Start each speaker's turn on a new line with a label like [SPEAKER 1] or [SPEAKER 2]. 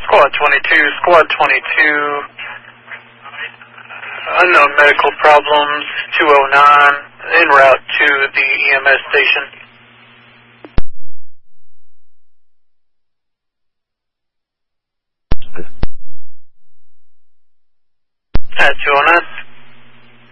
[SPEAKER 1] Squad 22, Squad 22, unknown medical problems, 209, en route to the EMS station. At 209.